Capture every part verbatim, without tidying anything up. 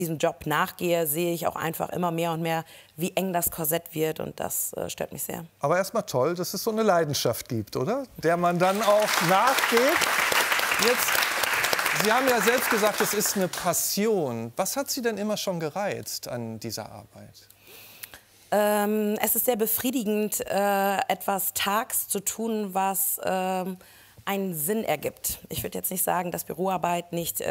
diesem Job nachgehe, sehe ich auch einfach immer mehr und mehr, wie eng das Korsett wird, und das äh, stört mich sehr. Aber erstmal toll, dass es so eine Leidenschaft gibt, oder? Der man dann auch nachgeht. Jetzt, Sie haben ja selbst gesagt, es ist eine Passion. Was hat Sie denn immer schon gereizt an dieser Arbeit? Ähm, es ist sehr befriedigend, äh, etwas tags zu tun, was ähm, einen Sinn ergibt. Ich würde jetzt nicht sagen, dass Büroarbeit nicht äh,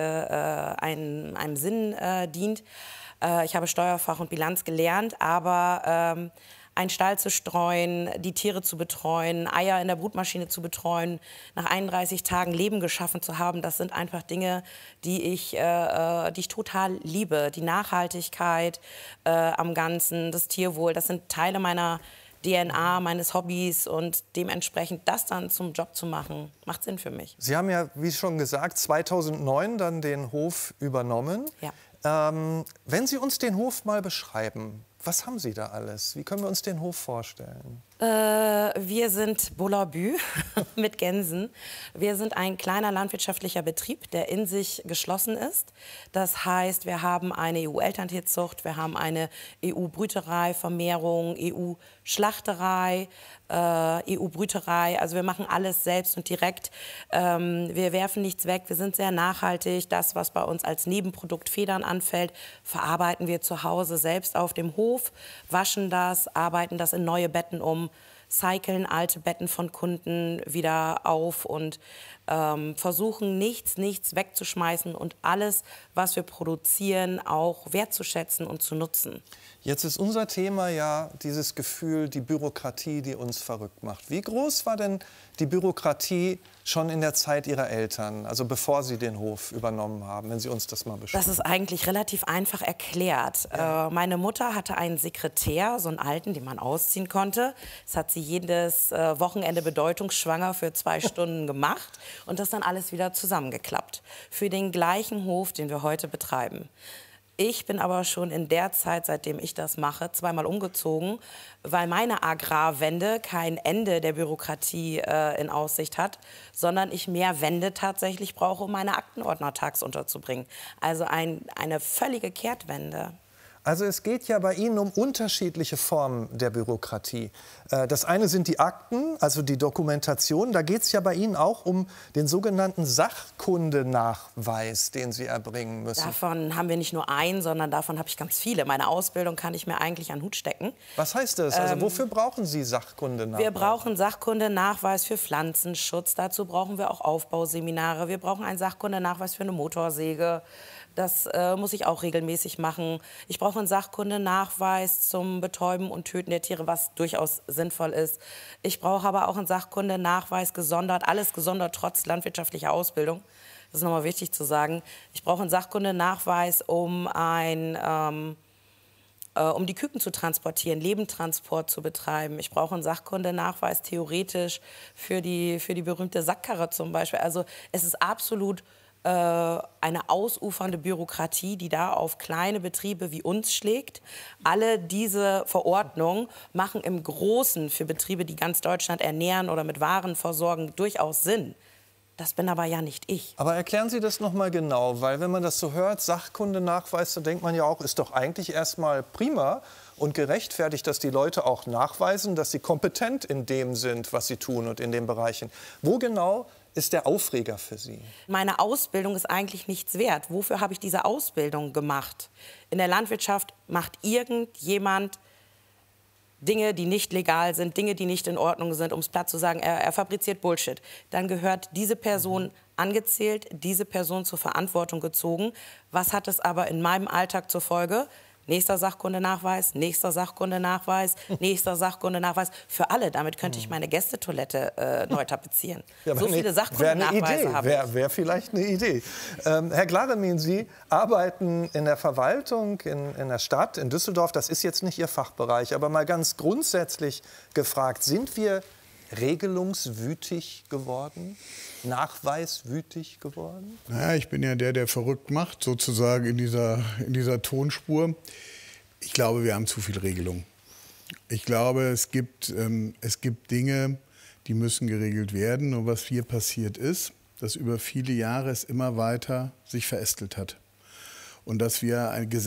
ein, einem Sinn äh, dient. Äh, ich habe Steuerfach und Bilanz gelernt, aber ähm, einen Stall zu streuen, die Tiere zu betreuen, Eier in der Brutmaschine zu betreuen, nach einunddreißig Tagen Leben geschaffen zu haben, das sind einfach Dinge, die ich, äh, die ich total liebe. Die Nachhaltigkeit äh, am Ganzen, das Tierwohl, das sind Teile meiner D N A, meines Hobbys, und dementsprechend das dann zum Job zu machen, macht Sinn für mich. Sie haben ja, wie schon gesagt, zweitausendneun dann den Hof übernommen. Ja. Ähm, wenn Sie uns den Hof mal beschreiben, was haben Sie da alles? Wie können wir uns den Hof vorstellen? Äh, wir sind Bullabü mit Gänsen. Wir sind ein kleiner landwirtschaftlicher Betrieb, der in sich geschlossen ist. Das heißt, wir haben eine E U-Elterntierzucht, wir haben eine E U-Brüterei, Vermehrung, E U-Schlachterei, äh, E U-Brüterei. Also wir machen alles selbst und direkt. Ähm, wir werfen nichts weg, wir sind sehr nachhaltig. Das, was bei uns als Nebenprodukt Federn anfällt, verarbeiten wir zu Hause selbst auf dem Hof, waschen das, arbeiten das in neue Betten um, cyclen alte Betten von Kunden wieder auf und ähm, versuchen, nichts, nichts wegzuschmeißen und alles, was wir produzieren, auch wertzuschätzen und zu nutzen. Jetzt ist unser Thema ja dieses Gefühl, die Bürokratie, die uns verrückt macht. Wie groß war denn die Bürokratie schon in der Zeit Ihrer Eltern, also bevor Sie den Hof übernommen haben, wenn Sie uns das mal beschreiben? Das ist eigentlich relativ einfach erklärt. Ja. Äh, meine Mutter hatte einen Sekretär, so einen alten, den man ausziehen konnte. Das hat sie jedes äh, Wochenende bedeutungsschwanger für zwei Stunden gemacht und das dann alles wieder zusammengeklappt. Für den gleichen Hof, den wir heute betreiben. Ich bin aber schon in der Zeit, seitdem ich das mache, zweimal umgezogen, weil meine Agrarwende kein Ende der Bürokratie äh, in Aussicht hat, sondern ich mehr Wände tatsächlich brauche, um meine Aktenordner tags unterzubringen. Also ein, eine völlige Kehrtwende. Also es geht ja bei Ihnen um unterschiedliche Formen der Bürokratie. Das eine sind die Akten, also die Dokumentation. Da geht es ja bei Ihnen auch um den sogenannten Sachkundenachweis, den Sie erbringen müssen. Davon haben wir nicht nur einen, sondern davon habe ich ganz viele. Meine Ausbildung kann ich mir eigentlich an den Hut stecken. Was heißt das? Also ähm, wofür brauchen Sie Sachkundenachweis? Wir brauchen Sachkundenachweis für Pflanzenschutz. Dazu brauchen wir auch Aufbauseminare. Wir brauchen einen Sachkundenachweis für eine Motorsäge. Das äh, muss ich auch regelmäßig machen. Ich brauche einen Sachkundenachweis zum Betäuben und Töten der Tiere, was durchaus sinnvoll ist. Ich brauche aber auch einen Sachkundenachweis gesondert, alles gesondert trotz landwirtschaftlicher Ausbildung. Das ist nochmal wichtig zu sagen. Ich brauche einen Sachkundenachweis, um ein ähm, äh, um die Küken zu transportieren, Lebendtransport zu betreiben. Ich brauche einen Sachkundenachweis theoretisch für die, für die berühmte Sackkarre zum Beispiel. Also es ist absolut eine ausufernde Bürokratie, die da auf kleine Betriebe wie uns schlägt. Alle diese Verordnungen machen im Großen für Betriebe, die ganz Deutschland ernähren oder mit Waren versorgen, durchaus Sinn. Das bin aber ja nicht ich. Aber erklären Sie das noch mal genau, weil wenn man das so hört, Sachkundenachweis, da denkt man ja auch, ist doch eigentlich erstmal prima und gerechtfertigt, dass die Leute auch nachweisen, dass sie kompetent in dem sind, was sie tun und in den Bereichen. Wo genau ist der Aufreger für Sie? Meine Ausbildung ist eigentlich nichts wert. Wofür habe ich diese Ausbildung gemacht? In der Landwirtschaft macht irgendjemand Dinge, die nicht legal sind, Dinge, die nicht in Ordnung sind, um es platt zu sagen, er, er fabriziert Bullshit. Dann gehört diese Person angezählt, diese Person zur Verantwortung gezogen. Was hat es aber in meinem Alltag zur Folge? Nächster Sachkundenachweis, nächster Sachkundenachweis, nächster Sachkundenachweis. Für alle. Damit könnte ich meine Gästetoilette äh, neu tapezieren. Ja, so viele Sachkundenachweise habe ich. Wäre wär vielleicht eine Idee. Ähm, Herr Glaremin, Sie arbeiten in der Verwaltung in, in der Stadt, in Düsseldorf. Das ist jetzt nicht Ihr Fachbereich. Aber mal ganz grundsätzlich gefragt, sind wir regelungswütig geworden? Nachweiswütig geworden? Naja, ich bin ja der, der verrückt macht, sozusagen in dieser, in dieser Tonspur. Ich glaube, wir haben zu viel Regelung. Ich glaube, es gibt, ähm, es gibt Dinge, die müssen geregelt werden. Und was hier passiert ist, dass über viele Jahre es immer weiter sich verästelt hat. Und dass wir ein Gesetz